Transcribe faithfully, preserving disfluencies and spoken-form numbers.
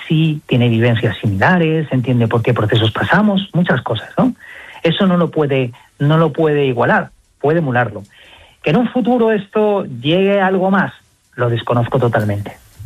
sí, tiene vivencias similares, entiende por qué procesos pasamos, muchas cosas, ¿no? Eso no lo puede, no lo puede igualar, puede emularlo. Que en un futuro esto llegue a algo más, lo desconozco totalmente.